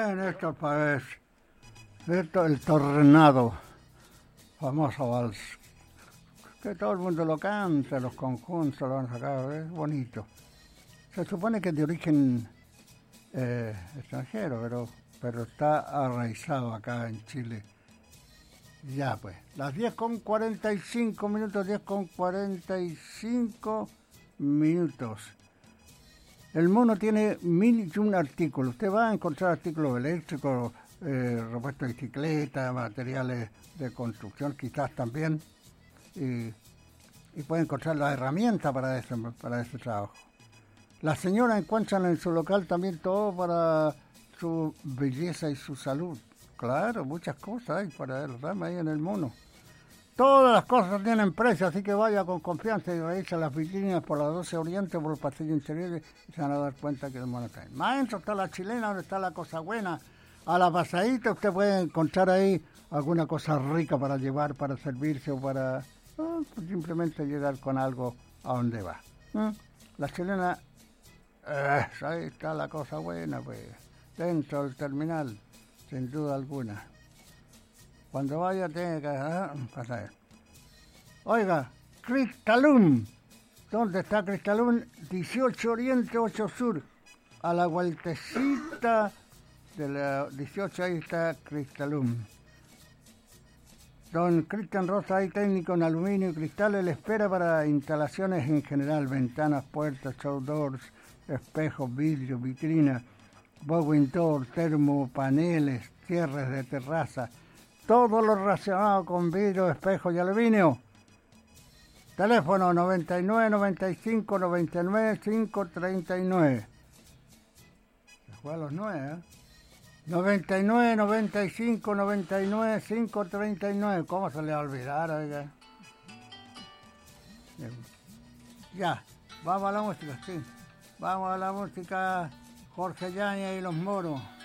En este país, el tornado, famoso vals, que todo el mundo lo canta, los conjuntos lo han sacado, es bonito. Se supone que es de origen extranjero, pero está arraizado acá en Chile. Ya pues, las 10:45 minutos, 10:45 minutos. El mono tiene 1001 artículos. Usted va a encontrar artículos eléctricos, repuestos de bicicleta, materiales de construcción quizás también. Y puede encontrar las herramientas para ese trabajo. Las señoras encuentran en su local también todo para su belleza y su salud. Claro, muchas cosas hay para el rama ahí en el mono. Todas las cosas tienen precio, así que vaya con confianza y revisa las vitrinas por la 12 Oriente, por el pasillo interior y se van a dar cuenta que el mono está ahí. Maestro, está la chilena, donde está la cosa buena. A la pasadita usted puede encontrar ahí alguna cosa rica para llevar, para servirse o para pues simplemente llegar con algo a donde va. La chilena, ahí está la cosa buena, pues, dentro del terminal, sin duda alguna. Cuando vaya tiene que pasar. Oiga, Cristalum. ¿Dónde está Cristalum? 18 Oriente, 8 Sur. A la vueltecita de la 18, ahí está Cristalum. Don Cristian Rosa, ahí técnico en aluminio y cristales, le espera para instalaciones en general, ventanas, puertas, show doors, espejos, vidrio, vitrina, bowing door, termo, paneles, cierres de terraza, todo lo relacionado con vidrio, espejo y aluminio. Teléfono 99 95 99 539. Se fue a los 9, ¿eh? 99 95 99 539. ¿Cómo se le va a olvidar, oiga? Ya, vamos a la música, sí. Vamos a la música. Jorge Yáñez y los Moros.